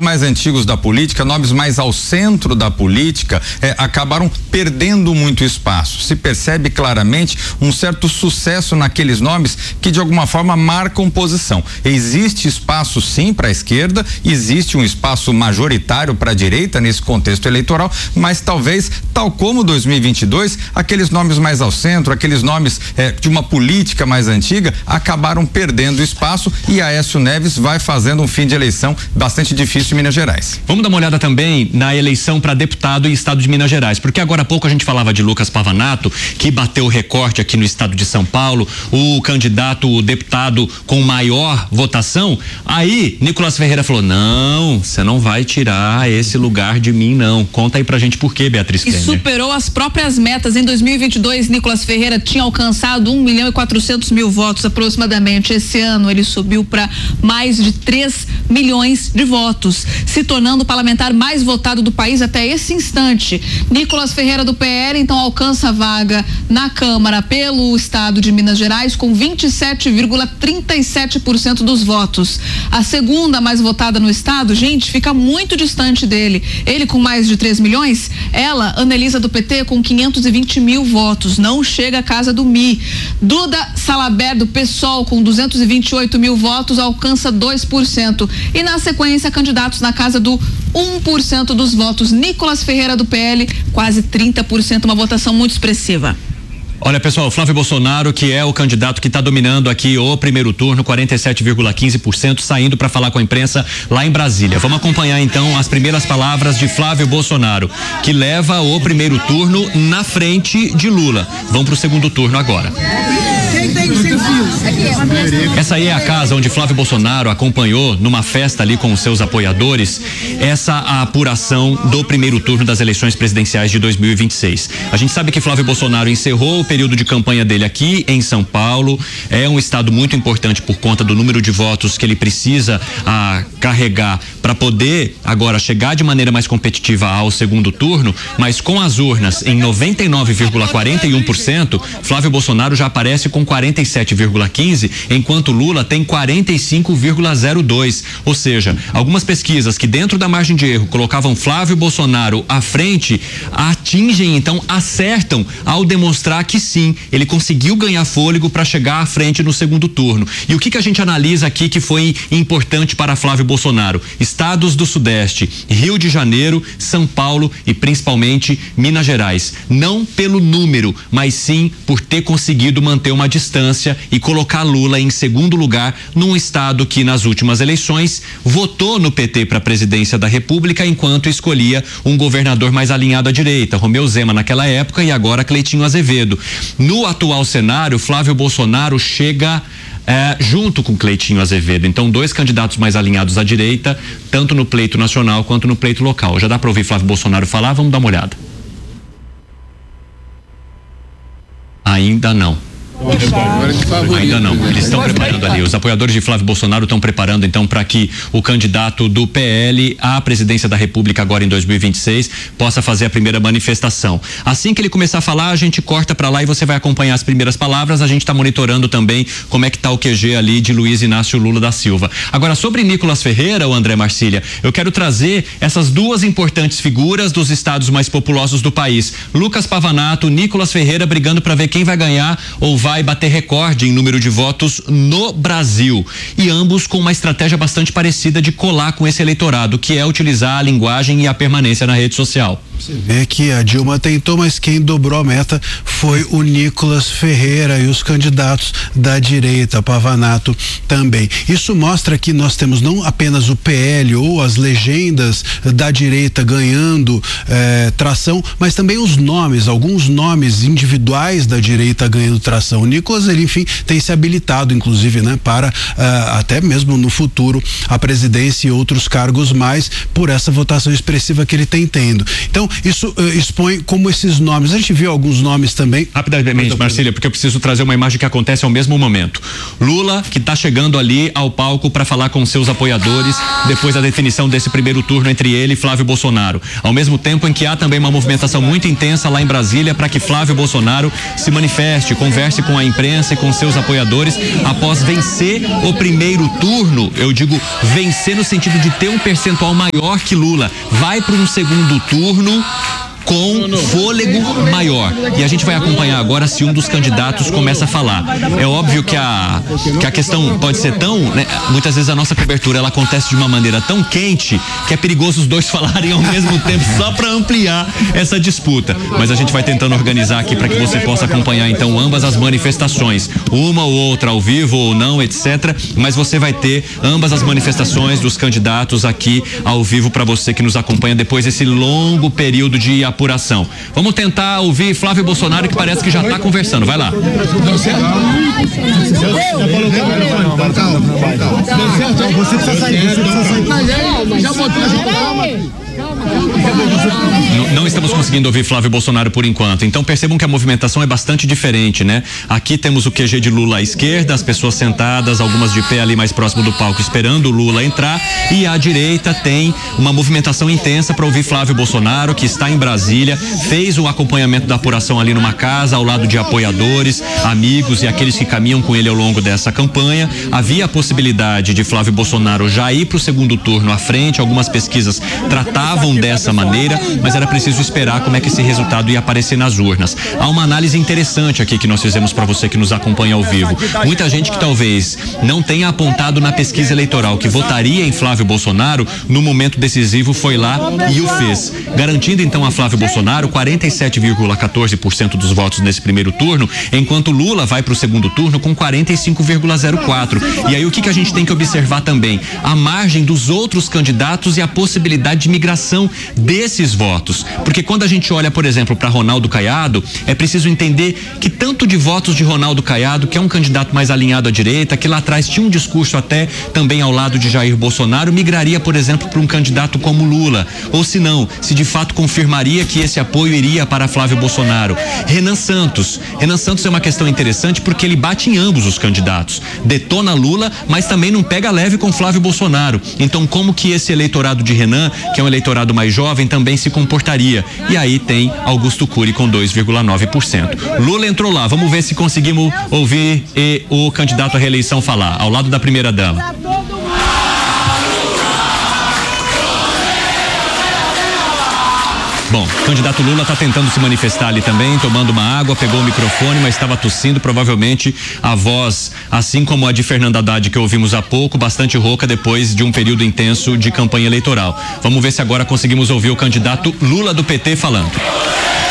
mais antigos da política, nomes mais ao centro da política, acabaram perdendo muito espaço. Se percebe claramente um certo sucesso naqueles nomes que de alguma forma marcam posição. Existe espaço sim para a esquerda, existe um espaço majoritário para a direita nesse contexto eleitoral, mas talvez, tal como 2022, aqueles nomes mais ao centro, aqueles nomes de uma política mais antiga, acabaram perdendo espaço, e Aécio Neves vai fazendo um fim de eleição bastante difícil em Minas Gerais. Vamos dar uma olhada também na eleição para deputado em estado de Minas Gerais, porque agora há pouco a gente falava de Lucas Pavanato, que bateu o recorde aqui no estado de São Paulo, o candidato, o deputado com maior votação. Aí Nicolas Ferreira falou: não, você não vai tirar esse lugar de mim, não. Conta aí pra gente por quê, Beatriz Kender. E superou as próprias metas. Em 2022, Nicolas Ferreira tinha alcançado 1.400.000 votos aproximadamente. Esse ano ele subiu para mais de 3 milhões de votos, se tornando o parlamentar mais votado do país até esse instante. Nicolas Ferreira do PL então alcança a vaga na Câmara pelo estado de Minas Gerais com 27,37% dos votos. A segunda mais votada no estado, gente, fica muito distante dele. Ele com mais de 3 milhões, ela, Anelisa do PT, com 520.000 votos, não chega à casa do Mi. Duda Salaber do PSOL com 228.000 votos alcança 2%. E na sequência, candidatos na casa do 1% dos votos. Nicolas Ferreira do PL, quase 30%, uma votação muito expressiva. Olha, pessoal, Flávio Bolsonaro, que é o candidato que está dominando aqui o primeiro turno, 47,15%, saindo para falar com a imprensa lá em Brasília. Vamos acompanhar então as primeiras palavras de Flávio Bolsonaro, que leva o primeiro turno na frente de Lula. Vamos para o segundo turno agora. Essa aí é a casa onde Flávio Bolsonaro acompanhou numa festa ali com os seus apoiadores a apuração do primeiro turno das eleições presidenciais de 2026. A gente sabe que Flávio Bolsonaro encerrou o período de campanha dele aqui em São Paulo. É um estado muito importante por conta do número de votos que ele precisa carregar para poder agora chegar de maneira mais competitiva ao segundo turno, mas com as urnas em 99,41%, Flávio Bolsonaro já aparece com 47,15%, enquanto Lula tem 45,02%. Ou seja, algumas pesquisas que dentro da margem de erro colocavam Flávio Bolsonaro à frente, acertam ao demonstrar que sim, ele conseguiu ganhar fôlego para chegar à frente no segundo turno. E o que a gente analisa aqui que foi importante para Flávio Bolsonaro? Estados do Sudeste, Rio de Janeiro, São Paulo e principalmente Minas Gerais. Não pelo número, mas sim por ter conseguido manter uma distância e colocar Lula em segundo lugar num estado que nas últimas eleições votou no PT para a presidência da República enquanto escolhia um governador mais alinhado à direita, Romeu Zema naquela época e agora Cleitinho Azevedo. No atual cenário, Flávio Bolsonaro chega junto com Cleitinho Azevedo. Então, dois candidatos mais alinhados à direita, tanto no pleito nacional quanto no pleito local. Já dá para ouvir Flávio Bolsonaro falar? Vamos dar uma olhada. Ainda não. Ainda não, eles estão preparando ali, os apoiadores de Flávio Bolsonaro estão preparando então para que o candidato do PL à presidência da República agora em 2026 possa fazer a primeira manifestação. Assim que ele começar a falar, a gente corta para lá e você vai acompanhar as primeiras palavras. A gente está monitorando também como é que tá o QG ali de Luiz Inácio Lula da Silva. Agora, sobre Nicolas Ferreira, o André Marcília, eu quero trazer essas duas importantes figuras dos estados mais populosos do país. Lucas Pavanato, Nicolas Ferreira brigando para ver quem vai ganhar ou vai bater recorde em número de votos no Brasil, e ambos com uma estratégia bastante parecida de colar com esse eleitorado, que é utilizar a linguagem e a permanência na rede social. Você vê que a Dilma tentou, mas quem dobrou a meta foi o Nicolas Ferreira e os candidatos da direita, Pavanato também. Isso mostra que nós temos não apenas o PL ou as legendas da direita ganhando tração, mas também os nomes, alguns nomes individuais da direita ganhando tração. O Nicolas, ele enfim, tem se habilitado, inclusive, né, para até mesmo no futuro a presidência e outros cargos mais por essa votação expressiva que ele tem tendo. Então, isso expõe como esses nomes. A gente viu alguns nomes também. Rapidamente, Marcília, porque eu preciso trazer uma imagem que acontece ao mesmo momento. Lula, que está chegando ali ao palco para falar com seus apoiadores depois da definição desse primeiro turno entre ele e Flávio Bolsonaro. Ao mesmo tempo em que há também uma movimentação muito intensa lá em Brasília para que Flávio Bolsonaro se manifeste, converse com com a imprensa e com seus apoiadores após vencer o primeiro turno. Eu digo vencer no sentido de ter um percentual maior que Lula. Vai para um segundo turno com fôlego maior. E a gente vai acompanhar agora se um dos candidatos começa a falar. É óbvio que a questão pode ser tão, né, muitas vezes a nossa cobertura ela acontece de uma maneira tão quente que é perigoso os dois falarem ao mesmo tempo só para ampliar essa disputa. Mas a gente vai tentando organizar aqui para que você possa acompanhar então ambas as manifestações, uma ou outra ao vivo ou não, etc. Mas você vai ter ambas as manifestações dos candidatos aqui ao vivo para você que nos acompanha depois desse longo período de apuração. Vamos tentar ouvir Flávio Bolsonaro, que parece que já está conversando. Vai lá. Você precisa sair. Já botou. Não estamos conseguindo ouvir Flávio Bolsonaro por enquanto, então percebam que a movimentação é bastante diferente, né? Aqui temos o QG de Lula à esquerda, as pessoas sentadas, algumas de pé ali mais próximo do palco esperando o Lula entrar, e à direita tem uma movimentação intensa para ouvir Flávio Bolsonaro, que está em Brasília, fez o acompanhamento da apuração ali numa casa ao lado de apoiadores, amigos e aqueles que caminham com ele ao longo dessa campanha. Havia a possibilidade de Flávio Bolsonaro já ir para o segundo turno à frente, algumas pesquisas tratavam dessa maneira, mas era preciso esperar como é que esse resultado ia aparecer nas urnas. Há uma análise interessante aqui que nós fizemos para você que nos acompanha ao vivo. Muita gente que talvez não tenha apontado na pesquisa eleitoral que votaria em Flávio Bolsonaro no momento decisivo foi lá e o fez, garantindo então a Flávio Bolsonaro 47,14% dos votos nesse primeiro turno, enquanto Lula vai para o segundo turno com 45,04%. E aí o que a gente tem que observar também? A margem dos outros candidatos e a possibilidade de migração desses votos, porque quando a gente olha, por exemplo, para Ronaldo Caiado, é preciso entender que tanto de votos de Ronaldo Caiado, que é um candidato mais alinhado à direita, que lá atrás tinha um discurso até também ao lado de Jair Bolsonaro, migraria, por exemplo, para um candidato como Lula, ou se não, se de fato confirmaria que esse apoio iria para Flávio Bolsonaro. Renan Santos é uma questão interessante porque ele bate em ambos os candidatos, detona Lula, mas também não pega leve com Flávio Bolsonaro. Então como que esse eleitorado de Renan, que é um eleitorado mais jovem, também se comportaria? E aí tem Augusto Cury com 2,9%. Lula entrou lá, vamos ver se conseguimos ouvir o candidato à reeleição falar, ao lado da primeira-dama. Bom, o candidato Lula está tentando se manifestar ali também, tomando uma água, pegou o microfone, mas estava tossindo, provavelmente a voz, assim como a de Fernando Haddad que ouvimos há pouco, bastante rouca depois de um período intenso de campanha eleitoral. Vamos ver se agora conseguimos ouvir o candidato Lula do PT falando.